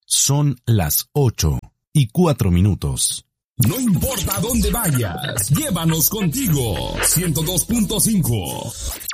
Son las 8:04. No importa dónde vayas, llévanos contigo. 102.5